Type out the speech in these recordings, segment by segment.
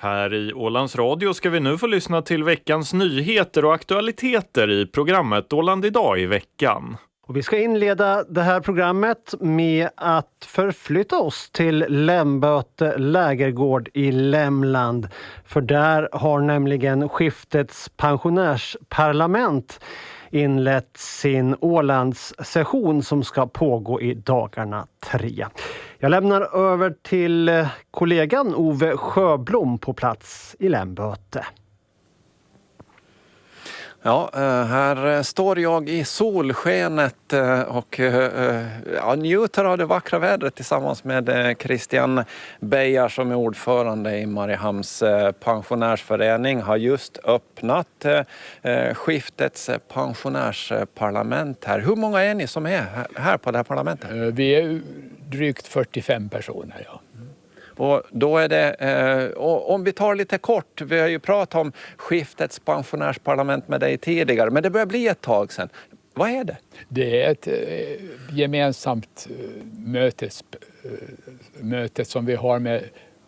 Här i Ålands Radio ska vi nu få lyssna till veckans nyheter och aktualiteter i programmet Åland idag i veckan. Och vi ska inleda det här programmet med att förflytta oss till Lemböte lägergård i Lämland. För där har nämligen skiftets pensionärsparlament inlett sin Ålands session som ska pågå i dagarna 3. Jag lämnar över till kollegan Ove Sjöblom på plats i Lemböte. Ja, här står jag i solskenet och njuter av det vackra vädret tillsammans med Christian Beijer som är ordförande i Mariehamns pensionärsförening. Har just öppnat skiftets pensionärsparlament här. Hur många är ni som är här på det här parlamentet? Vi är drygt 45 personer, ja. Och då är det, om vi tar lite kort, vi har ju pratat om skiftets pensionärsparlament med dig tidigare, men det börjar bli ett tag sedan. Vad är det? Det är ett gemensamt möte som vi har med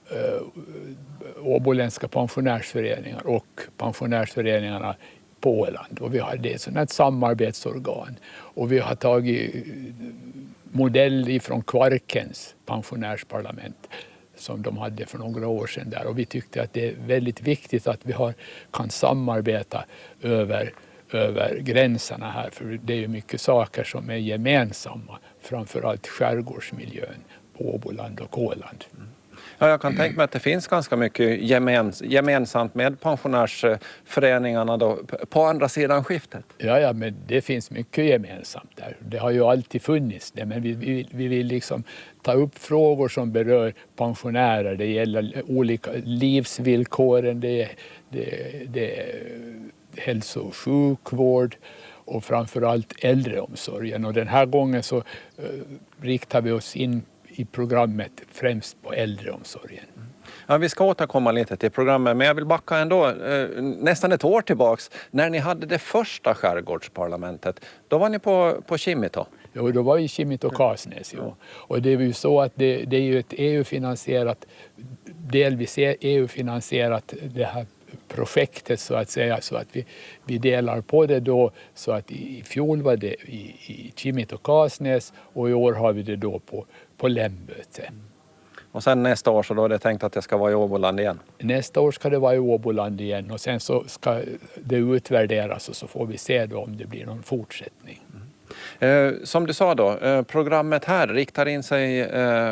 åboländska pensionärsföreningar och pensionärsföreningarna på Åland. Och vi har det som ett samarbetsorgan. Och vi har tagit modell ifrån Kvarkens pensionärsparlament som de hade för några år sedan där. Och vi tyckte att det är väldigt viktigt att vi kan samarbeta över gränserna här. För det är ju mycket saker som är gemensamma. Framförallt skärgårdsmiljön på Åboland och Åland. Ja, jag kan tänka mig att det finns ganska mycket gemensamt med pensionärsföreningarna då, på andra sidan skiftet. Ja, men det finns mycket gemensamt där. Det har ju alltid funnits det, men vi vill liksom ta upp frågor som berör pensionärer. Det gäller olika livsvillkoren, det är hälso- och sjukvård och framförallt äldreomsorgen. Och den här gången så riktar vi oss in i programmet främst på äldreomsorgen. Ja, vi ska återkomma lite till programmet, men jag vill backa ändå nästan ett år tillbaks när ni hade det första skärgårdsparlamentet. Då var ni på Kimito. Jo, då var vi i Kimito Kasnäs. Ja. Och det är ju så att det är ju ett EU-finansierat, delvis EU-finansierat det här projektet så att säga, så att vi delar på det då, så att i fjol var det i Kimito Kasnäs och i år har vi det då på Lemböte. Och sen nästa år så då är det tänkt att det ska vara i Åboland igen? Nästa år ska det vara i Åboland igen och sen så ska det utvärderas och så får vi se då om det blir någon fortsättning. Som du sa då, programmet här riktar in sig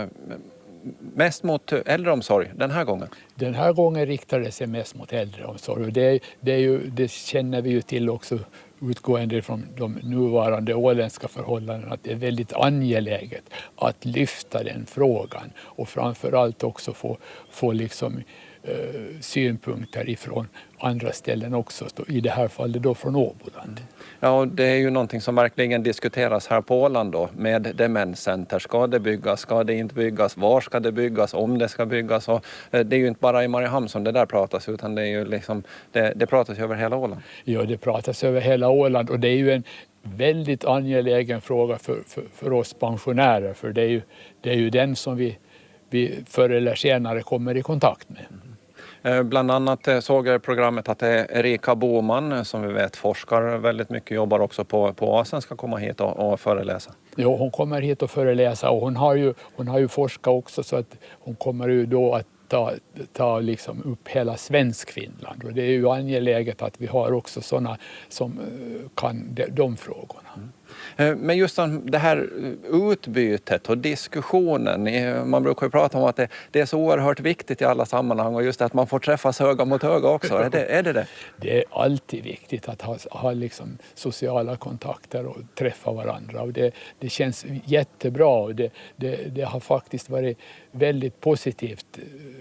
mest mot äldreomsorg den här gången? Den här gången riktar det sig mest mot äldreomsorg och det känner vi ju till också utgående från de nuvarande åländska förhållandena att det är väldigt angeläget att lyfta den frågan och framförallt också få liksom synpunkter ifrån andra ställen också, i det här fallet då från Åboland. Ja, och det är ju någonting som verkligen diskuteras här på Åland då med demenscenter. Ska det byggas, ska det inte byggas, var ska det byggas, om det ska byggas? Och det är ju inte bara i Mariehamn som det där pratas utan det är ju liksom, det pratas över hela Åland. Ja, det pratas över hela Åland och det är ju en väldigt angelägen fråga för oss pensionärer, för det är ju den som vi förr eller senare kommer i kontakt med. Bland annat såg jag i programmet att Erika Boman som vi vet forskar väldigt mycket, jobbar också på ASEN, ska komma hit och föreläsa. Jo, hon kommer hit och föreläsa och hon har ju forskat också, så att hon kommer ju då att ta liksom upp hela Svenskfinland, och det är ju angeläget att vi har också sådana som kan de frågorna. Men just det här utbytet och diskussionen, man brukar ju prata om att det är så oerhört viktigt i alla sammanhang, och just att man får träffas öga mot öga också. Är det? Det är alltid viktigt att ha liksom sociala kontakter och träffa varandra, och det känns jättebra, och det har faktiskt varit väldigt positivt.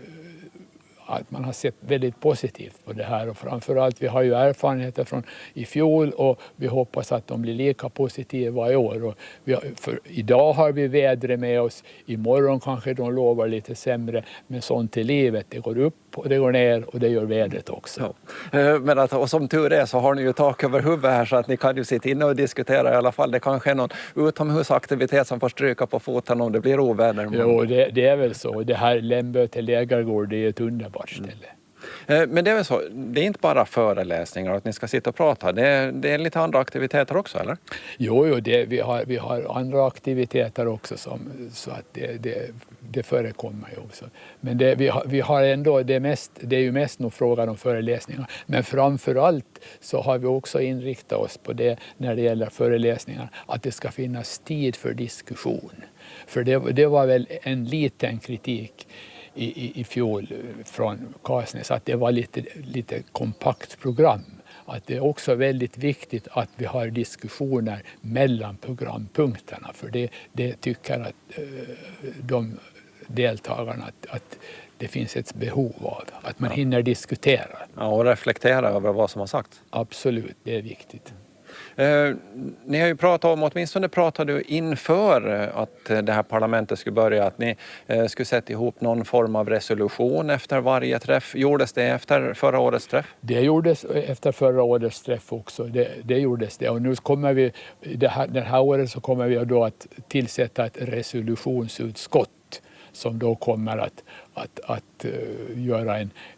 Att man har sett väldigt positivt på det här, och framförallt vi har ju erfarenheter från i fjol och vi hoppas att de blir lika positiva i år. Och för idag har vi vädret med oss, imorgon kanske de lovar lite sämre, men sånt i livet, det går upp och det går ner och det gör vädret också. Ja. Men och som tur är så har ni ju tak över huvudet här, så att ni kan ju sitta inne och diskutera i alla fall. Det kanske är någon utomhusaktivitet som får stryka på foten om det blir oväder. Jo, det är väl så. Det här Lemböte lägergård, det är ett underbart ställe. Men det är väl så, det är inte bara föreläsningar att ni ska sitta och prata, det är lite andra aktiviteter också, eller? Jo, vi har andra aktiviteter också så att det förekommer ju också. Men vi har ändå, det är ju mest nog frågan om föreläsningar. Men framförallt så har vi också inriktat oss på det när det gäller föreläsningar, att det ska finnas tid för diskussion. För det var väl en liten kritik i fjol från Kasnäs, att det var lite kompakt program. Att det är också väldigt viktigt att vi har diskussioner mellan programpunkterna, för det tycker att de deltagarna att det finns ett behov av, att man hinner diskutera. Ja, och reflektera över vad som har sagts. Absolut, det är viktigt. Ni har ju pratat om, åtminstone pratade du inför att det här parlamentet skulle börja, att ni skulle sätta ihop någon form av resolution efter varje träff. Gjordes det efter förra årets träff? Det gjordes efter förra årets träff också. Det gjordes det. Och nu kommer vi, det här året så kommer vi då att tillsätta ett resolutionsutskott som då kommer att göra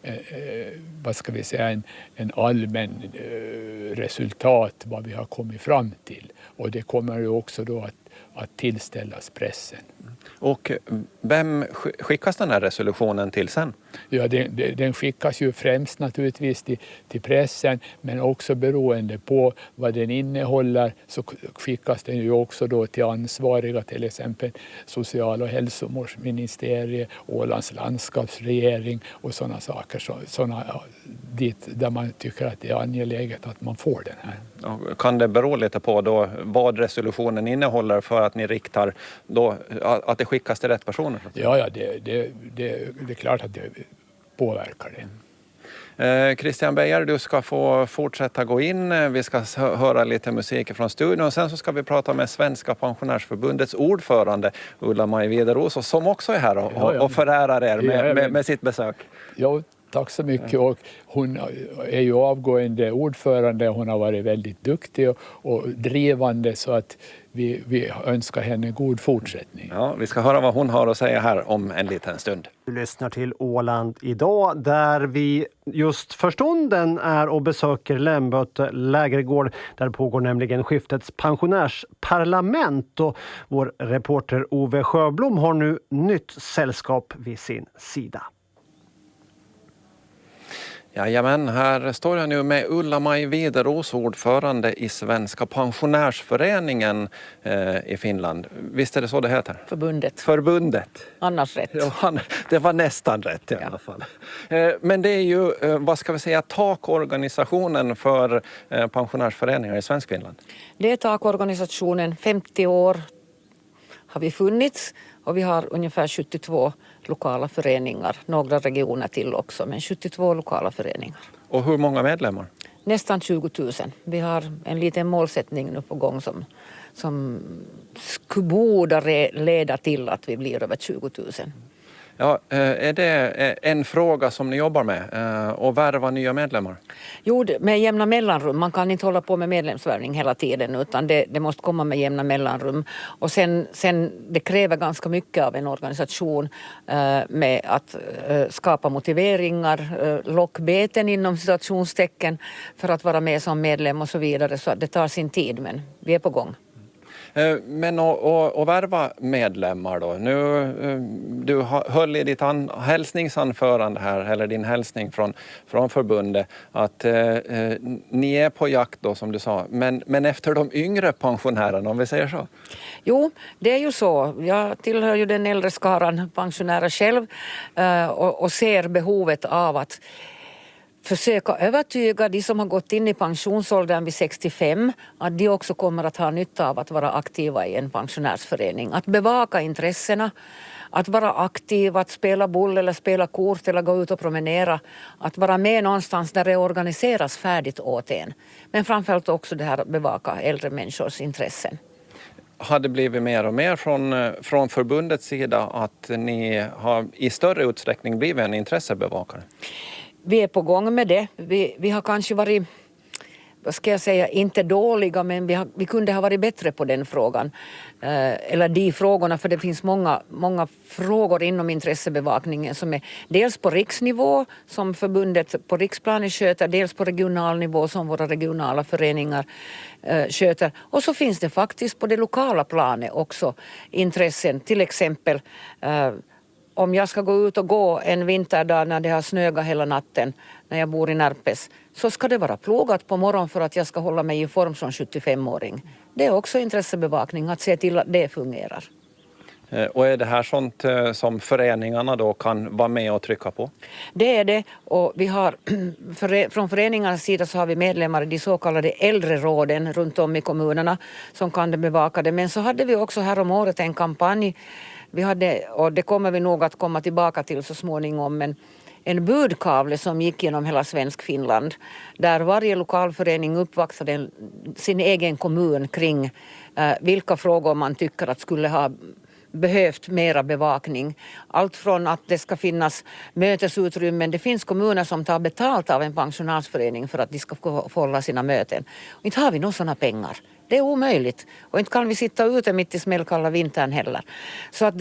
en allmän resultat vad vi har kommit fram till. Och det kommer ju också då att tillställas pressen. Och vem skickas den här resolutionen till sen? Ja, den skickas ju främst naturligtvis till pressen, men också beroende på vad den innehåller så skickas den ju också då till ansvariga, till exempel social- och hälsovårdsministeriet, Ålands landskapsregering och sådana saker, dit där man tycker att det är angeläget att man får den här. Kan det bero lite på då vad resolutionen innehåller för att ni riktar då, att det skickas till rätt personer? Ja, det är klart att det påverkar det. Christian Beijer, du ska få fortsätta gå in. Vi ska höra lite musik från studion och sen så ska vi prata med Svenska pensionärsförbundets ordförande Ulla-Maj Wideroos, som också är här och förärar er med sitt besök. Ja, tack så mycket. Och hon är ju avgående ordförande. Hon har varit väldigt duktig och drivande, så att vi önskar henne god fortsättning. Ja, vi ska höra vad hon har att säga här om en liten stund. Du lyssnar till Åland idag, där vi just för stunden är och besöker Lemböte lägergård. Där pågår nämligen skiftets pensionärsparlament, och vår reporter Ove Sjöblom har nu nytt sällskap vid sin sida. Jajamän, här står jag nu med Ulla-Maj Wideroos, ordförande i Svenska pensionärsföreningen i Finland. Visst är det så det heter? Förbundet. Annars rätt. Ja, det var nästan rätt i alla fall. Men det är ju, vad ska vi säga, takorganisationen för pensionärsföreningar i Svenskfinland. Det är takorganisationen. 50 år har vi funnits och vi har ungefär 72 lokala föreningar. Några regioner till också, men 72 lokala föreningar. Och hur många medlemmar? Nästan 20 000. Vi har en liten målsättning nu på gång som borde leda till att vi blir över 20 000. Ja, är det en fråga som ni jobbar med, att värva nya medlemmar? Jo, med jämna mellanrum. Man kan inte hålla på med medlemsvärvning hela tiden, utan det måste komma med jämna mellanrum. Och sen det kräver ganska mycket av en organisation med att skapa motiveringar, lockbeten inom situationstecken för att vara med som medlem och så vidare. Så det tar sin tid, men vi är på gång. Men att värva medlemmar då, du höll i ditt hälsningsanförande här, eller din hälsning från förbundet, att ni är på jakt då, som du sa, men efter de yngre pensionärerna, om vi säger så? Jo, det är ju så. Jag tillhör ju den äldre skaran pensionärer själv och ser behovet av att försöka övertyga de som har gått in i pensionsåldern vid 65 att de också kommer att ha nytta av att vara aktiva i en pensionärsförening. Att bevaka intressena, att vara aktiv, att spela boll eller spela kort eller gå ut och promenera. Att vara med någonstans där det organiseras färdigt åt en. Men framförallt också det här att bevaka äldre människors intressen. Har det blivit mer och mer från förbundets sida att ni har i större utsträckning blivit en intressebevakare? Vi är på gång med det. Vi har kanske varit vad ska jag säga, inte dåliga, men vi kunde ha varit bättre på den frågan. Eller de frågorna, för det finns många frågor inom intressebevakningen som är dels på riksnivå som förbundet på riksplanet sköter, dels på regional nivå som våra regionala föreningar sköter. Och så finns det faktiskt på det lokala planet också intressen, till exempel om jag ska gå ut och gå en vinterdag när det har snögat hela natten när jag bor i Närpes, så ska det vara plogat på morgon för att jag ska hålla mig i form som 75-åring. Det är också intressebevakning att se till att det fungerar. Och är det här sånt som föreningarna då kan vara med och trycka på? Det är det, och vi har från föreningarnas sida så har vi medlemmar i de så kallade äldreråden runt om i kommunerna som kan bevaka det. Men så hade vi också här om året en kampanj. Vi hade, och det kommer vi nog att komma tillbaka till så småningom, men en budkavle som gick genom hela svensk Finland där varje lokalförening uppvaktade sin egen kommun kring vilka frågor man tycker att skulle ha behövt mera bevakning. Allt från att det ska finnas mötesutrymmen. Det finns kommuner som tar betalt av en pensionärsförening för att de ska få hålla sina möten. Och inte har vi några sådana pengar. Det är omöjligt. Och inte kan vi sitta ute mitt i smällkalla vintern heller. Så att